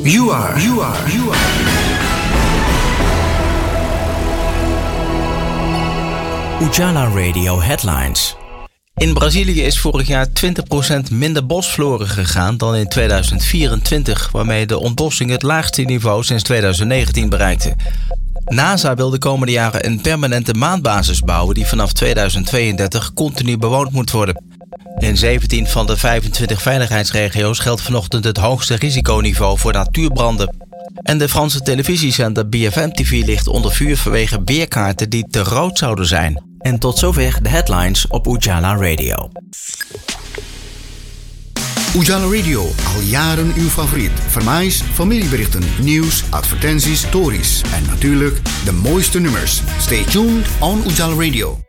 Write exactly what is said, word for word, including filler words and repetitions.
You are, you are, you are. Ujala Radio Headlines. In Brazilië is vorig jaar twintig procent minder bos verloren gegaan dan in tweeduizend vierentwintig, waarmee de ontbossing het laagste niveau sinds tweeduizend negentien bereikte. NASA wil de komende jaren een permanente maanbasis bouwen die vanaf tweeduizend tweeëndertig continu bewoond moet worden. In zeventien van de vijfentwintig veiligheidsregio's geldt vanochtend het hoogste risiconiveau voor natuurbranden. En de Franse televisiezender B F M T V ligt onder vuur vanwege weerkaarten die te rood zouden zijn. En tot zover de headlines op Ujala Radio. Ujala Radio, al jaren uw favoriet. Vermijs, familieberichten, nieuws, advertenties, stories en natuurlijk de mooiste nummers. Stay tuned on Ujala Radio.